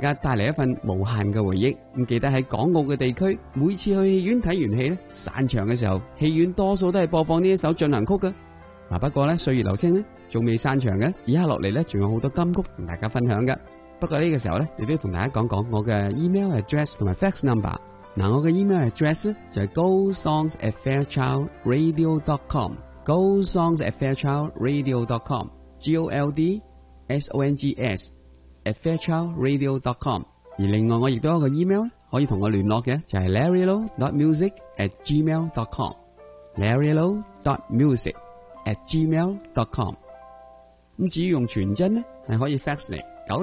家帶嚟一份無限嘅回憶。咁記得喺港澳嘅地區，每次去戲院睇完戲咧，散場嘅時候，戲院多數都係播放呢一首進行曲嘅。不過咧，歲月留聲咧，仲未散場嘅，以下落嚟咧，仲有好多金曲同大家分享嘅。不過呢個時候咧，亦都同大家講講我嘅 email address 同埋 fax number。我嘅 email address 咧就係 goldsongs@fairchildradio.com，goldsongs@fairchildradio.com， goldsongs@fairchildradio.com。而另外我亦都有一個 email 可以同我聯絡嘅，就係 larrylow.music@gmail.com，larrylow.music@gmail.com。咁至於用傳真咧，係可以 fax 嚟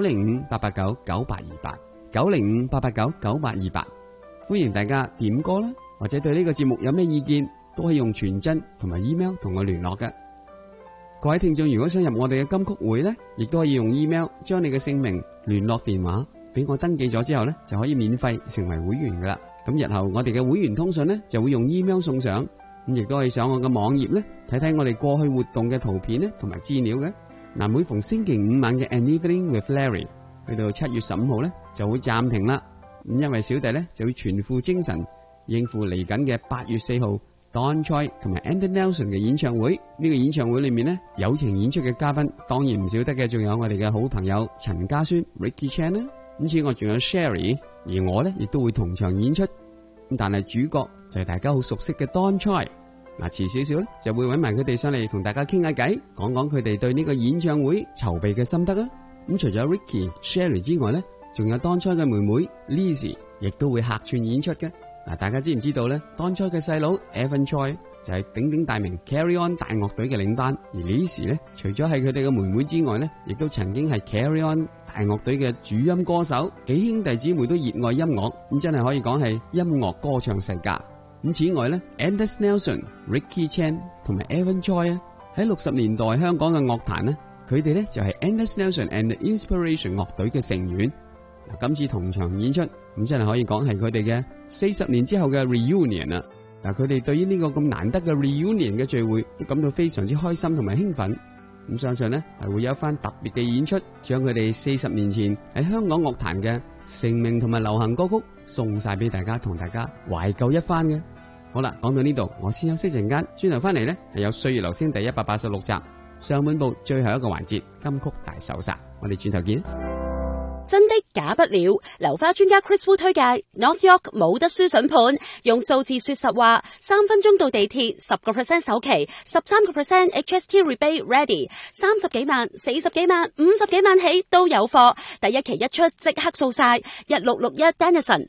905-889-9828，905-889-9828。歡迎大家點歌啦，或者對呢個節目有咩意見，都可以用傳真同埋 email 同我聯絡嘅。各位聽眾如果想入我哋嘅金曲會呢，亦都可以用 email 將你嘅姓名、聯絡電話俾我登記咗之後呢，就可以免費成為會員噶啦。咁日後我哋嘅會員通訊呢，就會用 email 送上，咁亦都可以上我嘅網頁呢，睇睇我哋過去活動嘅圖片呢同埋資料嘅。每逢星期五晚嘅 An Evening with Larry 去到7月15號呢，就會暫停啦。咁因為小弟呢，就會全副精神應付嚟緊嘅8月4號 Don Choi 同埋 Andy Nelson 嘅演唱會。呢個演唱會裏面呢，友情演出嘅嘉賓當然唔少得嘅，仲有我哋嘅好朋友陳家孫 Ricky Chan 啦。咁此外仲有 Sherry， 而我呢亦都會同場演出。咁但係主角就係大家好熟悉嘅 Don Choi。遲少少呢，就會揾埋佢哋上嚟同大家傾下偈，講講佢哋對呢個演唱會籌備嘅心得啦。咁除咗 Ricky、Sherry 之外呢，仲有 Don Choi 嘅妹妹 Lizzie 亦都會客串演出嘅。大家知唔知道呢？ Don Choi 嘅細佬 Evan Choi 就係鼎鼎大名 Carry On 大樂隊嘅領班，而 Lizzie 呢，除咗係佢哋嘅妹妹之外呢，亦都曾經係 Carry On 大樂隊嘅主音歌手。幾兄弟姊妹都熱愛音樂，咁真係可以講係音樂歌唱世家。咁此外呢 Andy Nelson、Ricky Chan 同埋 Evan Choi 喺60年代香港嘅樂壇呢，佢哋呢就係 Andy Nelson and the Inspiration 樂隊嘅成員。今次同場演出，咁真係可以講係佢哋嘅40年之後嘅 reunion 啦。佢哋對於呢個咁難得嘅 reunion 嘅聚會，都感到非常之開心同埋興奮。咁相信呢係會有一番特別嘅演出，將佢哋40年前喺香港樂壇嘅成名同埋流行歌曲送晒俾大家，同大家懷舊一番嘅。好啦，講到呢度，我先休息陣間，轉頭翻嚟呢係有歲月留聲第186集上半部最後一個環節金曲大搜殺，我哋轉頭見。 真的假不了，流花專家 Chris Wu 推介 North York 冇得輸筍盤，用數字說實話，3分鐘到地鐵，10% 首期，13% HST rebate ready， 30幾萬、40幾萬、50幾萬起都有貨，第一期一出即刻掃晒，1661 Dennison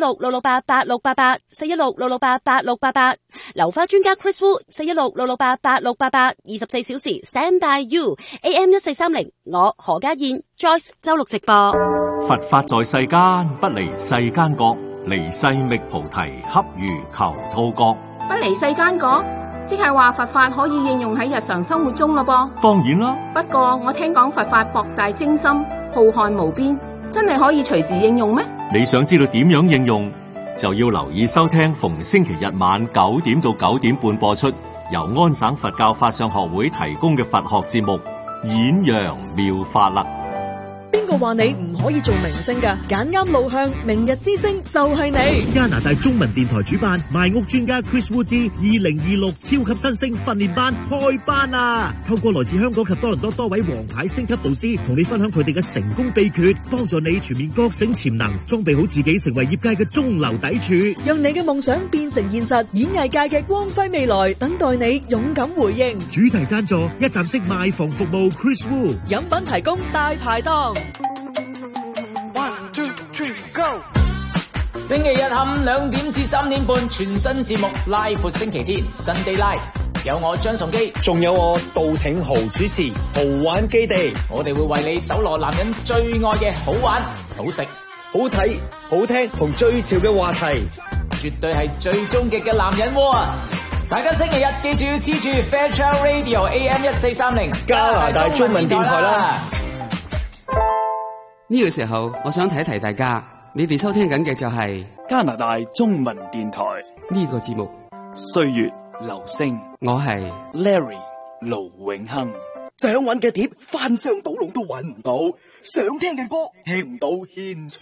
416-668-8688 416-668-8688，流花專家 Chris Wu 416-668-8688 24小時 Stand by you AM 1430，我何家燕 Joyce 周六直播。 佛法在世間，不離世間覺，離世覓菩提，恰如求兔角。 不離世間覺，即係話佛法可以應用喺日常生活中咯噃。 當然啦， 不過我聽講佛法博大精深，浩瀚無邊，真係可以隨時應用咩？你想知道點樣應用，就要留意收聽逢星期日晚9點到9點半播出，由安省佛教法相學會提供嘅佛學節目《演揚妙法》啦。 邊個話你唔可以做明星㗎？揀啱路向，明日之星就係你。 加拿大中文電台主辦賣屋專家 Chris Wu 之2026超級新星訓練班開班啊！透過來自香港及多倫多多位王牌星級導師，同你分享佢哋嘅成功秘訣，幫助你全面覺醒潛能，裝備好自己，成為業界嘅中流砥柱， 讓你嘅夢想變成現實。演藝界嘅光輝未來，等待你勇敢回應。 主題贊助一站式賣房服務 Chris Wu， 飲品提供大排檔。 星期日下午2點至3點半，全新節目拉闊星期天 Sunday Live， 有我張崇基， 仲有我杜挺豪主持豪玩基地。我哋會為你搜羅男人最愛嘅好玩、好食、 好睇、好聽同最潮嘅話題， 絕對係最終極嘅男人窩啊！大家星期日記住要黐住 Fairchild Radio AM 1430 加拿大中文電台啦。 呢個時候我想提一提大家，你哋收聽緊嘅就係加拿大中文電台呢個節目歲月留聲， 我係 Larry 盧永亨。 想揾嘅碟翻箱倒籠都揾唔到，想聽嘅歌聽唔到現場。